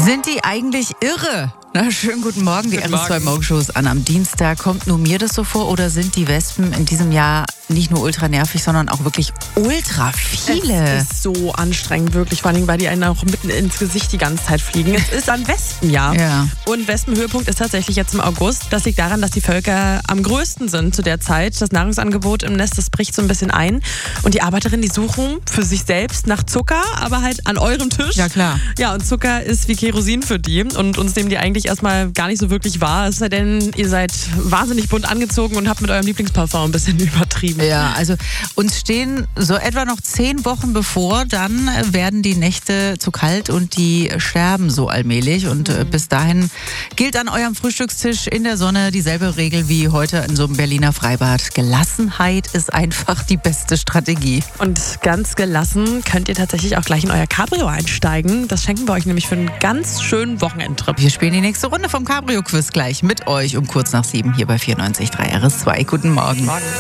Sind die eigentlich irre? Na, schönen guten Morgen, die Guten RS2 Morgen. Morgenshows an am Dienstag. Kommt nur mir das so vor oder sind die Wespen in diesem Jahr nicht nur ultra nervig, sondern auch wirklich ultra viele? Es ist so anstrengend, wirklich, vor allem, weil die einen auch mitten ins Gesicht die ganze Zeit fliegen. Es ist ein Wespenjahr. Ja. Und Wespenhöhepunkt ist tatsächlich jetzt im August. Das liegt daran, dass die Völker am größten sind zu der Zeit. Das Nahrungsangebot im Nest, das bricht so ein bisschen ein. Und die Arbeiterinnen, die suchen für sich selbst nach Zucker, aber halt an eurem Tisch. Ja, klar. Ja, und Zucker ist wie Kerosin für die. Und uns nehmen die eigentlich erstmal gar nicht so wirklich wahr. Es sei denn, ihr seid wahnsinnig bunt angezogen und habt mit eurem Lieblingsparfum ein bisschen übertrieben. Ja, also uns stehen so etwa noch 10 Wochen bevor, dann werden die Nächte zu kalt und die sterben so allmählich. Und bis dahin gilt an eurem Frühstückstisch in der Sonne dieselbe Regel wie heute in so einem Berliner Freibad. Gelassenheit ist einfach die beste Strategie. Und ganz gelassen könnt ihr tatsächlich auch gleich in euer Cabrio einsteigen. Das schenken wir euch nämlich für einen ganz schönen Wochenendtrip. Wir spielen die nächste Runde vom Cabrio-Quiz gleich mit euch um kurz nach 7 hier bei 94.3 RS2. Guten Morgen.